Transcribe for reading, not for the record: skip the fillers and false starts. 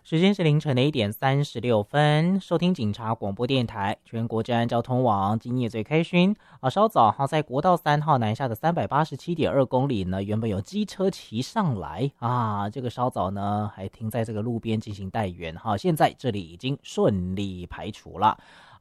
时间是凌晨的1点36分，收听警察广播电台全国治安交通网，今夜最开心稍早在国道3号南下的387.2公里呢，原本有机车骑上来这个稍早呢还停在这个路边进行待援现在这里已经顺利排除了